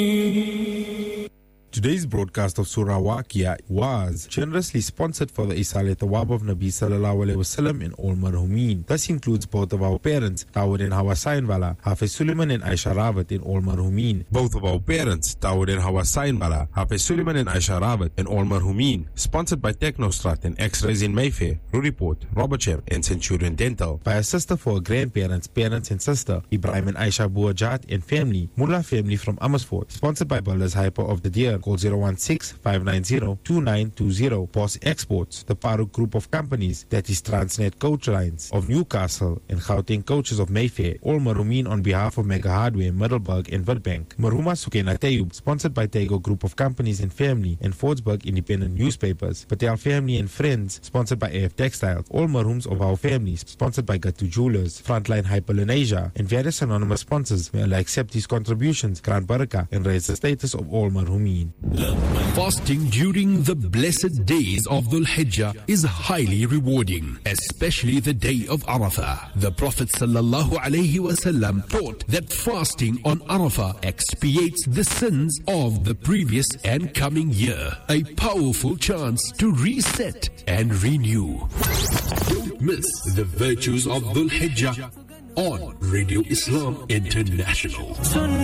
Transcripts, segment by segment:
Today's broadcast of Surah Waqia was generously sponsored for the Isal Thawab of Nabi Sallallahu Alaihi Wasallam in all marhumin. This includes both of our parents, Dawood and Hawa Sainwala, Hafiz Suleiman and Aisha Rawat in all marhumin. Both of our parents, Dawood and Hawa Sainwala, Hafiz Suleiman and Aisha Rawat in all marhumin. Sponsored by Technostrat and X-Rays in Mayfair, Ruriport, Robertshire and Centurion Dental. By a sister for her grandparents, parents and sister, Ibrahim and Aisha Buajat and family, Mullah family from Amersfoort. Sponsored by Builders Hyper of the Deer. Call 016-590-2920. Boss Exports, the Farooq Group of Companies, that is Transnet Coach Lines of Newcastle and Gauteng Coaches of Mayfair. All marhumin on behalf of Mega Hardware, Middelburg and Witbank. Marhuma Sukena Tayub, sponsored by Tego Group of Companies and Family and Fordsburg Independent Newspapers. Patel Family and Friends, sponsored by AF Textiles. All marhums of our families, sponsored by Gatu Jewelers, Frontline Hyperlenasia and various anonymous sponsors. May Allah accept these contributions, grant barakah and raise the status of all marhumin. Fasting during the blessed days of Dhul Hijjah is highly rewarding, especially the day of Arafah. The Prophet ﷺ taught that fasting on Arafah expiates the sins of the previous and coming year, a powerful chance to reset and renew. Don't miss the virtues of Dhul Hijjah on Radio Islam International.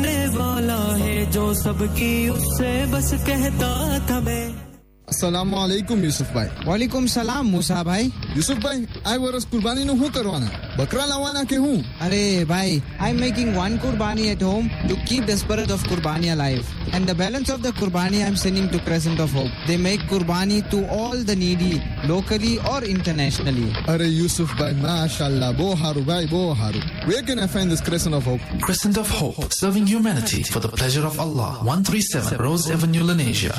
Assalamu alaikum Yusuf bhai. Walaikum salam Musa bhai. Yusuf bhai, I was kurbani no hu karwana. Bakra lawana ke hu? Arey bhai, I'm making one kurbani at home to keep the spirit of kurbani alive. And the balance of the kurbani I'm sending to Crescent of Hope. They make kurbani to all the needy, locally or internationally. Arey Yusuf bhai, mashallah, bo haru bhai, bo haru. Where can I find this Crescent of Hope? Crescent of Hope, serving humanity for the pleasure of Allah. 137 Rose Avenue, Lenasia.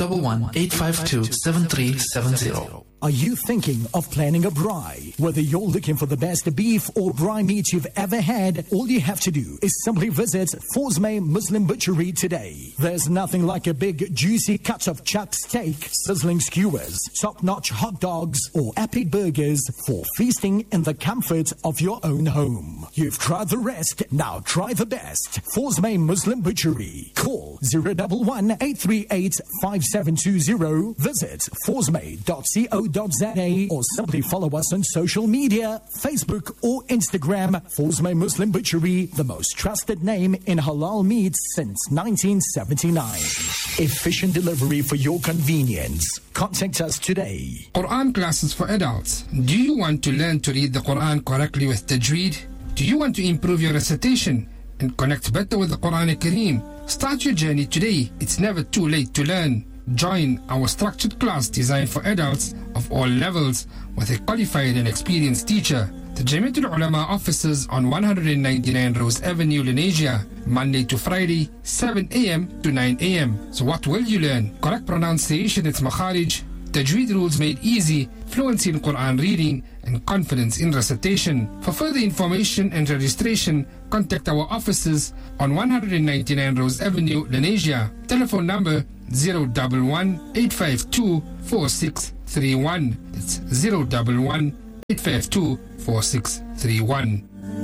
011-852-7370. Are you thinking of planning a braai? Whether you're looking for the best beef or braai meat you've ever had, all you have to do is simply visit Forsmay Muslim Butchery today. There's nothing like a big, juicy cut of chuck steak, sizzling skewers, top-notch hot dogs, or epic burgers for feasting in the comfort of your own home. You've tried the rest, now try the best. Forsmay Muslim Butchery. Call 011-838-5720. Visit forsmay.co.za or simply follow us on social media, Facebook or Instagram. Forsmay Muslim Butchery, the most trusted name in halal meat since 1979. Efficient delivery for your convenience. Contact us today. Quran classes for adults. Do you want to learn to read the Quran correctly with Tajweed? Do you want to improve your recitation and connect better with the Quran Kareem? Start your journey today. It's never too late to learn. Join our structured class designed for adults of all levels with a qualified and experienced teacher. The Jamiatul Ulama offices on 199 Rose Avenue, Lenasia, Monday to Friday, 7 a.m. to 9 a.m. So what will you learn? Correct pronunciation, its makharij, Tajweed rules made easy, fluency in Quran reading, and confidence in recitation. For further information and registration, contact our offices on 199 Rose Avenue, Lenasia. Telephone number 011-852-4631. That's 011-852-4631.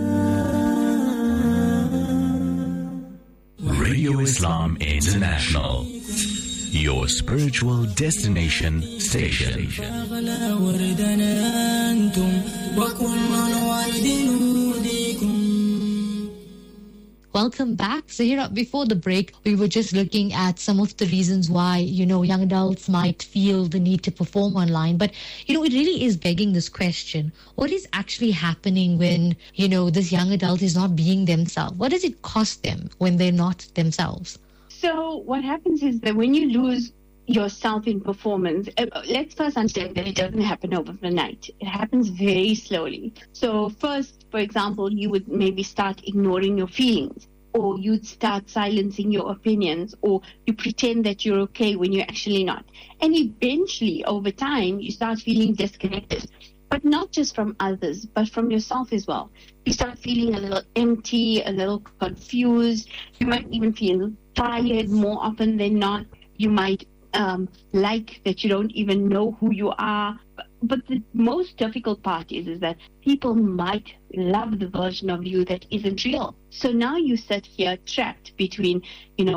Radio Islam International, your spiritual destination station. Welcome back. Zahira, before the break, we were just looking at some of the reasons why, young adults might feel the need to perform online. But, it really is begging this question. What is actually happening when, this young adult is not being themselves? What does it cost them when they're not themselves? So what happens is that when you lose yourself in performance, let's first understand that it doesn't happen overnight. It happens very slowly. So first, for example, you would maybe start ignoring your feelings, or you'd start silencing your opinions, or you pretend that you're okay when you're actually not. And eventually, over time, you start feeling disconnected, but not just from others, but from yourself as well. You start feeling a little empty, a little confused. You might even feel tired more often than not. You might like that you don't even know who you are. But the most difficult part is that people might love the version of you that isn't real. So now you sit here trapped between,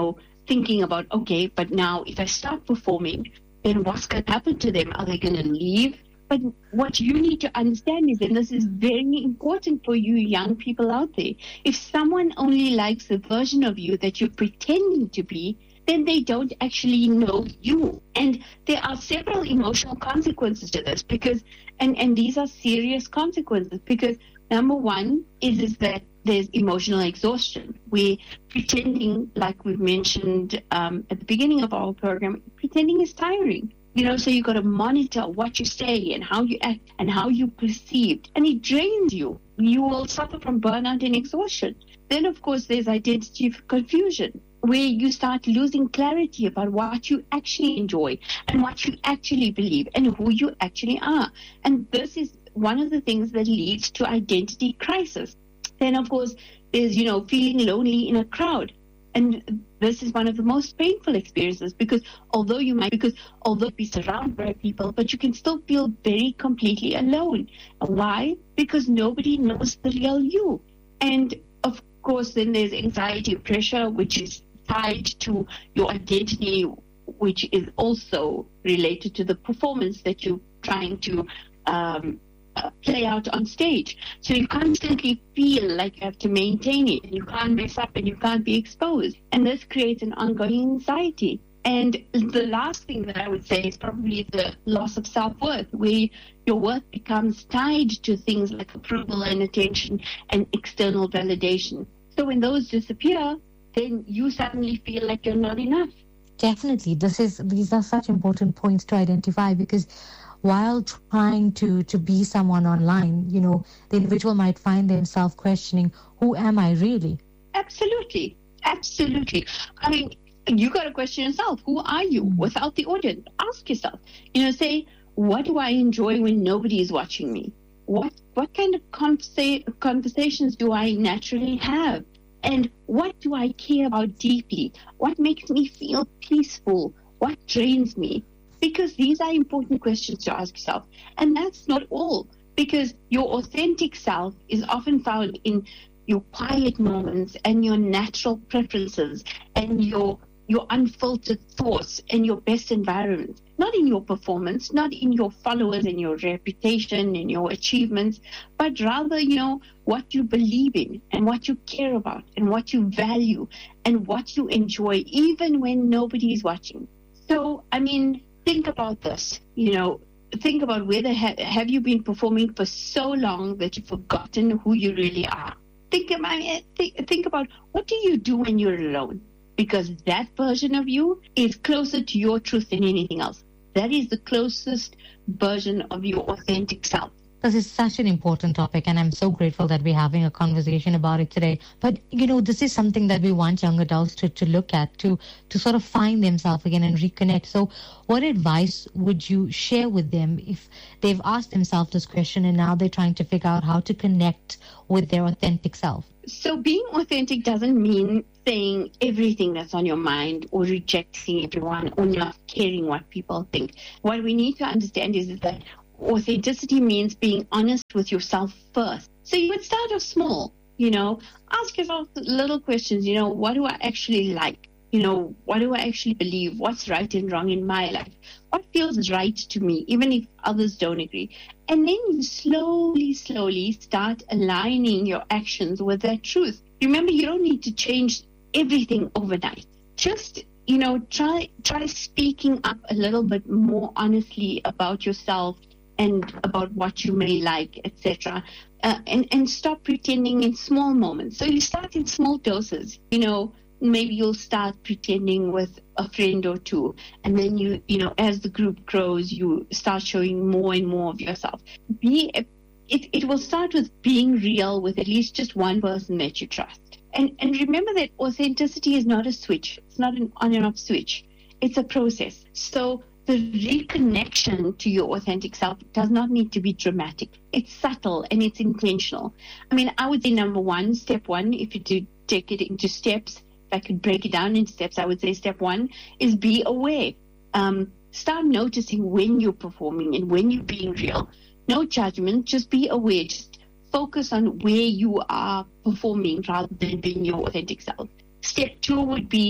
thinking about, okay, but now if I start performing, then what's going to happen to them? Are they going to leave? But what you need to understand is, and this is very important for you young people out there, if someone only likes the version of you that you're pretending to be, then they don't actually know you. And there are several emotional consequences to this, because, and these are serious consequences, because number one is that there's emotional exhaustion. We're pretending, like we've mentioned at the beginning of our program, pretending is tiring. So you've got to monitor what you say and how you act and how you perceive. And it drains you. You will suffer from burnout and exhaustion. Then, of course, there's identity confusion, where you start losing clarity about what you actually enjoy and what you actually believe and who you actually are. And this is one of the things that leads to identity crisis. Then, of course, there's, feeling lonely in a crowd. And this is one of the most painful experiences, because although you be surrounded by people, but you can still feel very completely alone. Why? Because nobody knows the real you. And of course, then there's anxiety and pressure, which is tied to your identity, which is also related to the performance that you're trying to play out on stage. So you constantly feel like you have to maintain it, and you can't mess up, and you can't be exposed. And this creates an ongoing anxiety. And the last thing that I would say is probably the loss of self-worth, where your worth becomes tied to things like approval and attention and external validation. So when those disappear, then you suddenly feel like you're not enough. Definitely. These are such important points to identify, because while trying to be someone online, the individual might find themselves questioning, who am I really? Absolutely. I mean, you got to question yourself. Who are you without the audience? Ask yourself, say, what do I enjoy when nobody is watching me? What kind of conversations do I naturally have? And what do I care about deeply? What makes me feel peaceful? What drains me? Because these are important questions to ask yourself. And that's not all, because your authentic self is often found in your quiet moments and your natural preferences and your unfiltered thoughts and your best environment. Not in your performance, not in your followers and your reputation and your achievements, but rather, what you believe in and what you care about and what you value and what you enjoy, even when nobody is watching. So, I mean, think about this, think about whether have you been performing for so long that you've forgotten who you really are. Think about what do you do when you're alone? Because that version of you is closer to your truth than anything else. That is the closest version of your authentic self. This is such an important topic, and I'm so grateful that we're having a conversation about it today. But, this is something that we want young adults to look at, to sort of find themselves again and reconnect. So what advice would you share with them if they've asked themselves this question and now they're trying to figure out how to connect with their authentic self? So being authentic doesn't mean saying everything that's on your mind or rejecting everyone or not caring what people think. What we need to understand is that authenticity means being honest with yourself first. So you would start off small, ask yourself little questions, what do I actually like? What do I actually believe? What's right and wrong in my life? What feels right to me, even if others don't agree? And then you slowly start aligning your actions with that truth. Remember, you don't need to change everything overnight. Just try speaking up a little bit more honestly about yourself and about what you may like, etc. And stop pretending in small moments. So you start in small doses. Maybe you'll start pretending with a friend or two, and then you as the group grows, you start showing more and more of yourself. It will start with being real with at least just one person that you trust. And remember that authenticity is not a switch. It's not an on and off switch. It's a process. So the reconnection to your authentic self does not need to be dramatic. It's subtle and it's intentional. I mean, I would say step one, if you do take it into steps, if I could break it down into steps, I would say step one is be aware. Start noticing when you're performing and when you're being real. No judgment, just be aware. Just focus on where you are performing rather than being your authentic self. Step two would be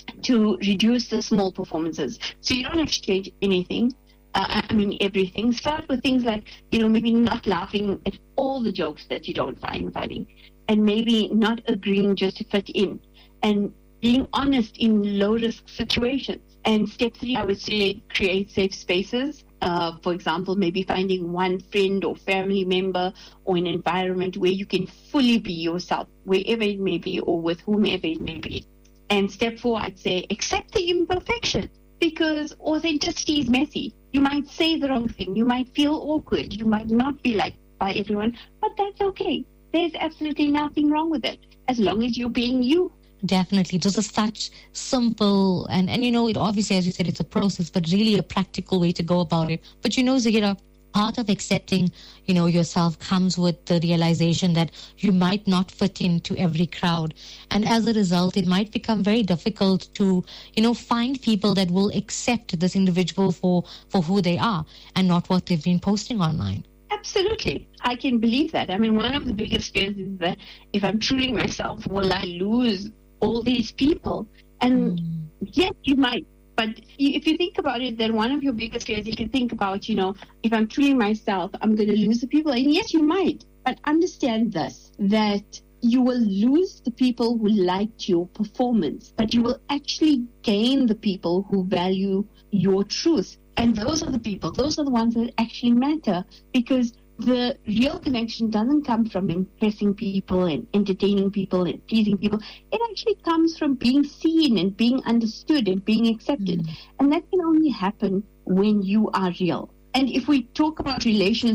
to reduce the small performances. So you don't have to change anything. Everything. Start with things like, maybe not laughing at all the jokes that you don't find funny, and maybe not agreeing just to fit in, and being honest in low-risk situations. And step 3, I would say, create safe spaces. For example, maybe finding one friend or family member or an environment where you can fully be yourself, wherever it may be or with whomever it may be. And step 4, I'd say, accept the imperfection, because authenticity is messy. You might say the wrong thing. You might feel awkward. You might not be liked by everyone, but that's okay. There's absolutely nothing wrong with it, as long as you're being you. Definitely. This is such simple and it obviously, as you said, it's a process, but really a practical way to go about it. But Zahira, part of accepting, yourself comes with the realization that you might not fit into every crowd. And as a result, it might become very difficult to, find people that will accept this individual for who they are and not what they've been posting online. Absolutely. I can believe that. One of the biggest fears is that if I'm truly myself, will I lose all these people? And yes, you might. But if you think about it, then one of your biggest fears, you can think about, if I'm truly myself, I'm going to lose the people. And yes, you might. But understand this, that you will lose the people who liked your performance, but you will actually gain the people who value your truth. And those are the ones that actually matter, because the real connection doesn't come from impressing people and entertaining people and pleasing people. It actually comes from being seen and being understood and being accepted. And that can only happen when you are real. And if we talk about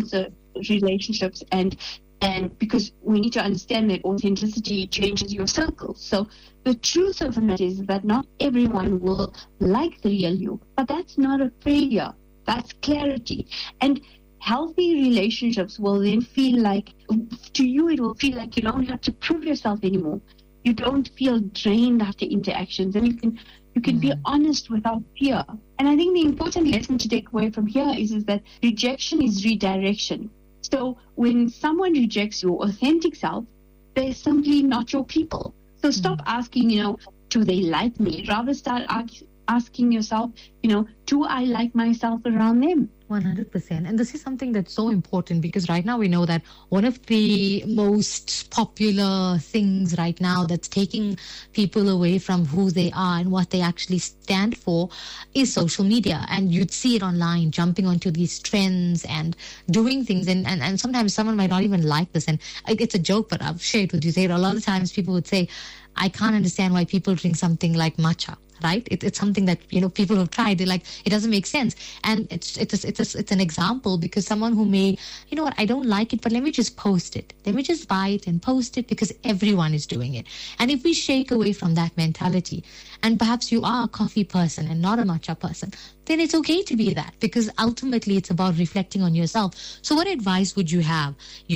relationships and because we need to understand that authenticity changes your circle. So the truth of the matter is that not everyone will like the real you, but that's not a failure. That's clarity. And healthy relationships will then feel like, to you, it will feel like you don't have to prove yourself anymore. You don't feel drained after interactions, and you can be honest without fear. And I think the important lesson to take away from here is that rejection is redirection. So when someone rejects your authentic self, they're simply not your people. So stop asking, do they like me? Rather start asking yourself, do I like myself around them? 100%. And this is something that's so important, because right now we know that one of the most popular things right now that's taking people away from who they are and what they actually stand for is social media. And you'd see it online, jumping onto these trends and doing things. And sometimes someone might not even like this. And it's a joke, but I've shared with you, Zahira, a lot of times people would say, I can't understand why people drink something like matcha. Right? It's something that, people have tried. They're like, it doesn't make sense. And it's an example, because someone who may, I don't like it, but let me just post it. Let me just buy it and post it because everyone is doing it. And if we shake away from that mentality, and perhaps you are a coffee person and not a matcha person, then it's okay to be that, because ultimately it's about reflecting on yourself. So what advice would you have,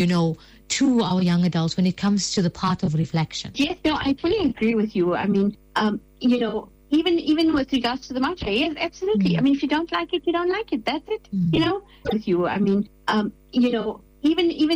to our young adults when it comes to the part of reflection? Yes, I fully agree with you. Even with regards to the matcha, yes, absolutely. If you don't like it, you don't like it. That's it. With you, even